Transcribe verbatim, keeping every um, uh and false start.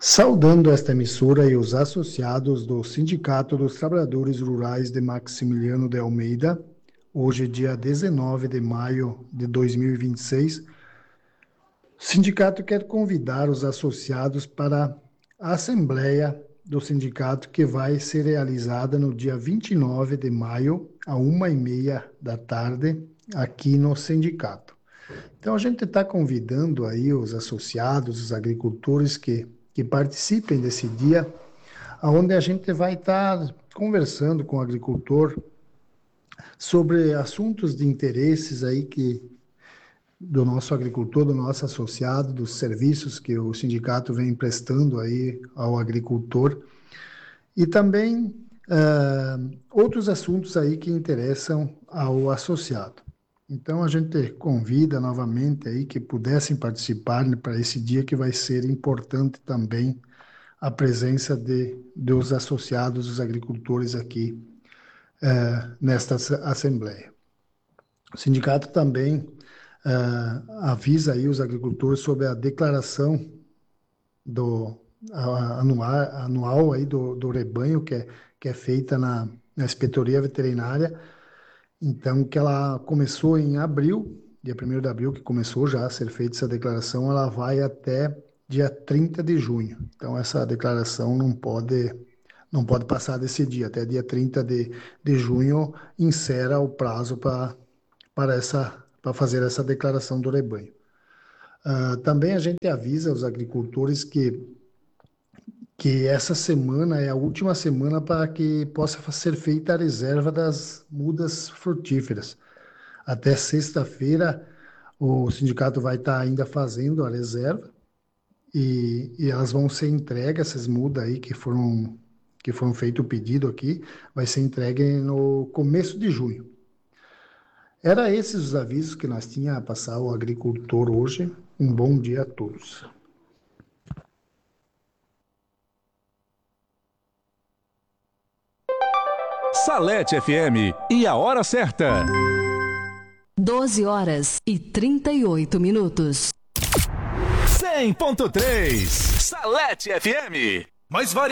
Saudando esta emissora e os associados do Sindicato dos Trabalhadores Rurais de Maximiliano de Almeida, hoje, dia dezenove de maio de dois mil e vinte e seis, o sindicato quer convidar os associados para a Assembleia do Sindicato, que vai ser realizada no dia vinte e nove de maio, à uma e meia da tarde, aqui no sindicato. Então, a gente está convidando aí os associados, os agricultores que, que participem desse dia, onde a gente vai estar tá conversando com o agricultor sobre assuntos de interesses aí que do nosso agricultor, do nosso associado, dos serviços que o sindicato vem prestando aí ao agricultor e também uh, outros assuntos aí que interessam ao associado. Então a gente convida novamente aí que pudessem participar, né, para esse dia que vai ser importante também a presença de dos associados, dos agricultores aqui uh, nesta assembleia. O sindicato também Uh, avisa aí os agricultores sobre a declaração do a, anual, anual aí do, do rebanho que é, que é feita na, na inspetoria veterinária. Então, que ela começou em abril, dia primeiro de abril, que começou já a ser feita essa declaração, ela vai até dia trinta de junho. Então, essa declaração não pode, não pode passar desse dia. Até dia trinta de, de junho encerra o prazo para para essa para fazer essa declaração do rebanho. Uh, também a gente avisa os agricultores que, que essa semana é a última semana para que possa ser feita a reserva das mudas frutíferas. Até sexta-feira, o sindicato vai estar ainda fazendo a reserva e, e elas vão ser entregues, essas mudas aí que foram, que foram feito o pedido aqui, vai ser entregue no começo de junho. Era esses os avisos que nós tínhamos a passar ao agricultor hoje. Um bom dia a todos. Salete F M e a hora certa. doze horas e trinta e oito minutos. cem ponto três Salete F M. Mais variedade.